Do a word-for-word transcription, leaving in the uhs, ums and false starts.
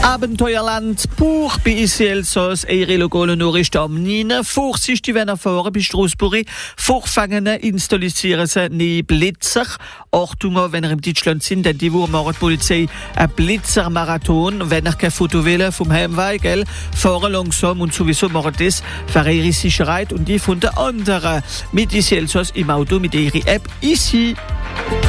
Abenteuerland pur bei ici Elsass, eire lokale Nachrichten am Nine. Vorsicht, die wenn erfahren bei Straßburg. Vorfangene installieren sie nie Blitzer. Achtung, wenn ihr in Deutschland sind, denn die Woche macht die Polizei ein Blitzermarathon. Wenn ihr kein Foto will vom Heimweg, gell, fahren langsam und sowieso macht das für ihre Sicherheit und die von der anderen. Mit ici Elsass im Auto mit ihrer App ici.